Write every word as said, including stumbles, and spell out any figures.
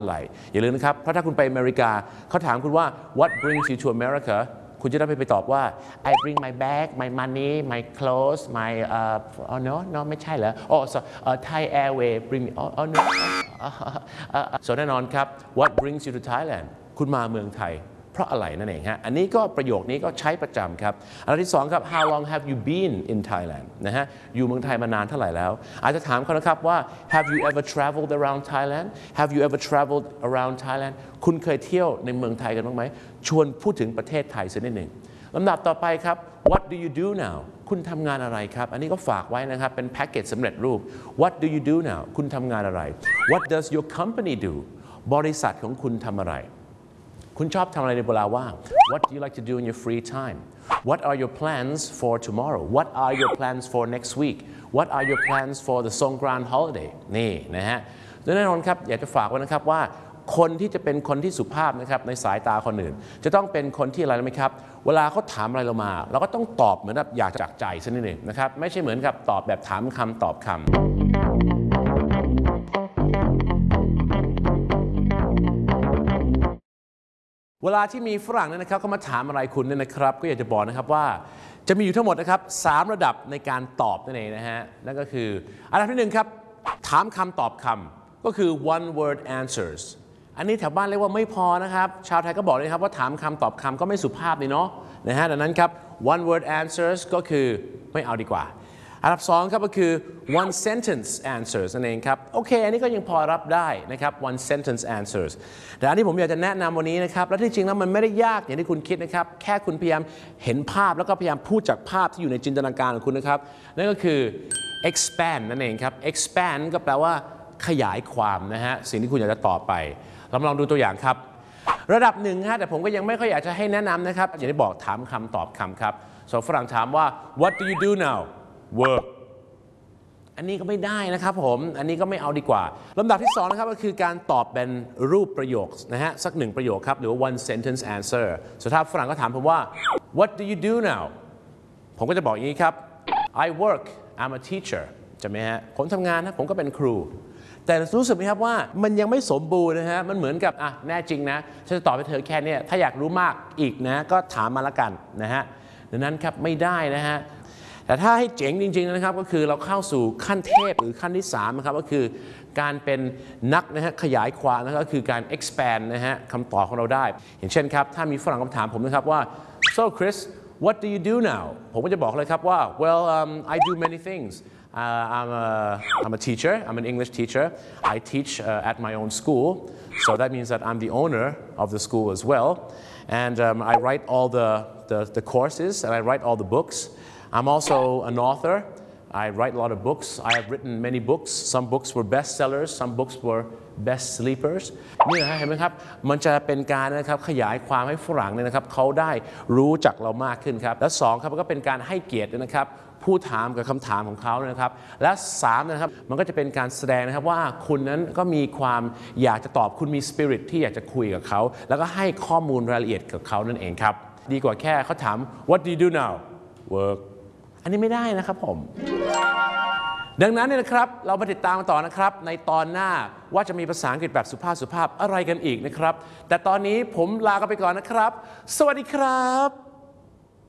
อะไรอย่าลืมนะครับเพราะถ้าคุณไปอเมริกาเขาถามคุณว่า what brings you to America คุณจะได้ไปตอบว่า I bring my bag my money my clothes my uh oh no no ไม่ใช่เหรอ oh so uh, Thai Airway bring me oh, oh no ส่วนแน่นอนครับ what brings you to Thailand คุณมาเมืองไทยเพราะอะไรนั่นเองฮะอันนี้ก็ประโยคนี้ก็ใช้ประจำครับอันที่สองครับ how long have you been in Thailand นะฮะอยู่เมืองไทยมานานเท่าไหร่แล้วอาจจะถามเขานะครับว่า have you ever traveled around Thailand have you ever traveled around Thailand คุณเคยเที่ยวในเมืองไทยกันบ้างไหมชวนพูดถึงประเทศไทยสักนิดหนึ่งลำดับต่อไปครับ what do you do now คุณทำงานอะไรครับอันนี้ก็ฝากไว้นะครับเป็นแพ็กเกจสำเร็จรูป what do you do now คุณทำงานอะไร what does your company do บริษัทของคุณทำอะไรคุณชอบทำอะไรในเวลาว่าง What do you like to do in your free time What are your plans for tomorrow What are your plans for next week What are your plans for the Songkran holiday นี่นะฮะแน่นอนครับอยากจะฝากไว้นะครับว่าคนที่จะเป็นคนที่สุภาพนะครับในสายตาคนอื่นจะต้องเป็นคนที่อะไรรู้ไหมครับเวลาเขาถามอะไรเรามาเราก็ต้องตอบเหมือนแบบอยากจากใจซะนิดหนึ่งนะครับไม่ใช่เหมือนกับตอบแบบถามคำตอบคำเวลาที่มีฝรั่งเนี่ยนะครับเขามาถามอะไรคุณเนี่ยนะครับก็อยากจะบอกนะครับว่าจะมีอยู่ทั้งหมดนะครับสามระดับในการตอบนั่นเองนะฮะนั่นก็คืออันดับที่หนึ่งครับถามคำตอบคำก็คือ one word answers อันนี้แถวบ้านเรียกว่าไม่พอนะครับชาวไทยก็บอกเลยครับว่าถามคำตอบคำก็ไม่สุภาพนี่เนาะนะฮะดังนั้นครับ one word answers ก็คือไม่เอาดีกว่าอันดับสองครับก็คือ one sentence answers นั่นเองครับโอเคอันนี้ก็ยังพอรับได้นะครับ one sentence answers แต่อันที่ผมอยากจะแนะนำวันนี้นะครับและที่จริงแล้วมันไม่ได้ยากอย่างที่คุณคิดนะครับแค่คุณพยายามเห็นภาพแล้วก็พยายามพูดจากภาพที่อยู่ในจินตนาการของคุณนะครับนั่นก็คือ expand นั่นเองครับ expand ก็แปลว่าขยายความนะฮะสิ่งที่คุณอยากจะตอบไปเรามาลองดูตัวอย่างครับระดับหนึ่งฮะแต่ผมก็ยังไม่ค่อยอยากจะให้แนะนำนะครับอย่างที่บอกถามคำตอบคำครับส่วนฝรั่งถามว่า what do you do now work อันนี้ก็ไม่ได้นะครับผมอันนี้ก็ไม่เอาดีกว่าลำดับที่สองนะครับก็คือการตอบเป็นรูปประโยคนะฮะสักหนึ่งประโยคครับหรือว่า one sentence answer ส่วนถ้าฝรั่งก็ถามผมว่า what do you do now ผมก็จะบอกอย่างนี้ครับ I work I'm a teacher ใช่ไหมฮะผมทำงานนะผมก็เป็นครูแต่รู้สึกไหมครับว่ามันยังไม่สมบูรณ์นะฮะมันเหมือนกับอ่ะแน่จริงนะฉันจะตอบให้เธอแค่นี้ถ้าอยากรู้มากอีกนะก็ถามมาละกันนะฮะดังนั้นครับไม่ได้นะฮะแต่ถ้าให้เจ๋งจริงๆนะครับก็คือเราเข้าสู่ขั้นเทพหรือขั้นที่สามนะครับก็คือการเป็นนักนะฮะขยายความนะครับก็คือการ expand นะฮะคำตอบของเราได้อย่างเช่นครับถ้ามีฝรั่งคำถามผมนะครับว่า so Chris what do you do now ผมก็จะบอกเลยครับว่า well um, I do many things uh, I'm a I'm a teacher I'm an English teacher I teach uh, at my own school so that means that I'm the owner of the school as well and um, I write all the, the the courses and I write all the books I'm also an author. I write a lot of books. I have written many books. Some books were bestsellers. Some books were best sleepers. นี่นะเห็นไหมครับมันจะเป็นการนะครับขยายความให้ฝรั่งเนี่ยนะครับเขาได้รู้จักเรามากขึ้นครับและสองครับก็เป็นการให้เกียรตินะครับผู้ถามกับคำถามของเขานะครับและสามนะครับมันก็จะเป็นการแสดงนะครับว่าคุณนั้นก็มีความอยากจะตอบคุณมีสปิริตที่อยากจะคุยกับเขาแล้วก็ให้ข้อมูลรายละเอียดกับเขานั่นเองครับดีกว่าแค่เขาถาม What do you do now workอันนี้ไม่ได้นะครับผมดังนั้นเนี่ยนะครับเราไปติดตามต่อนะครับในตอนหน้าว่าจะมีภาษาอังกฤษแบบสุภาพสุภาพอะไรกันอีกนะครับแต่ตอนนี้ผมลากันไปก่อนนะครับสวัสดีครับ